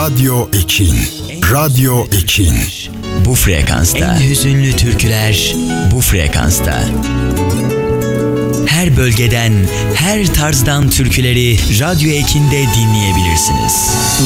Radyo Ekin. Radyo Ekin. Bu frekansta. En hüzünlü türküler bu frekansta. Her bölgeden, her tarzdan türküleri Radyo Ekin'de dinleyebilirsiniz.